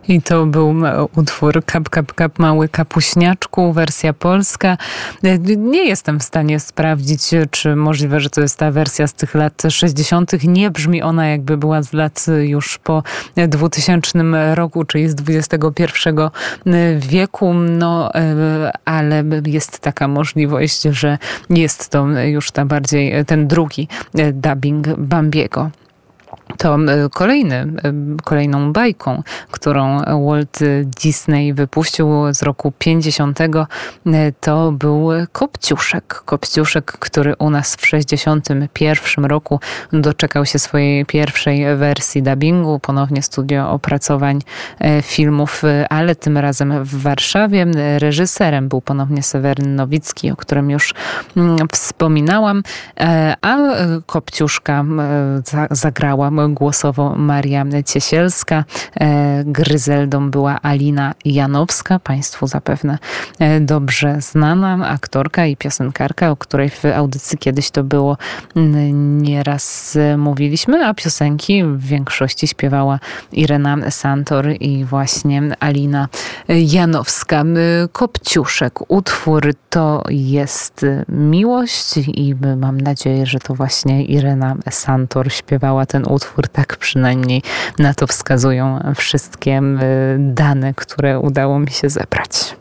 I to był utwór Kap, kap, kap, mały kapuśniaczku, wersja polska. Nie jestem w stanie sprawdzić, czy możliwe, że to jest ta wersja z tych lat 60. Nie brzmi ona, jakby była z lat już po 2000 roku, czyli z XXI wieku. No, ale jest taka możliwość, że jest to już ten drugi dubbing Bambiego. To kolejną bajką, którą Walt Disney wypuścił z roku 50, to był Kopciuszek. Kopciuszek, który u nas w 61 roku doczekał się swojej pierwszej wersji dubbingu. Ponownie studio opracowań filmów, ale tym razem w Warszawie. Reżyserem był ponownie Seweryn Nowicki, o którym już wspominałam, a Kopciuszka zagrała głosowo Maria Ciesielska. Gryzeldą była Alina Janowska, państwu zapewne dobrze znana aktorka i piosenkarka, o której w audycji kiedyś to było nieraz mówiliśmy, a piosenki w większości śpiewała Irena Santor i właśnie Alina Janowska. Kopciuszek, utwór To jest miłość i mam nadzieję, że to właśnie Irena Santor śpiewała ten utwór. Tak przynajmniej na to wskazują wszystkie dane, które udało mi się zebrać.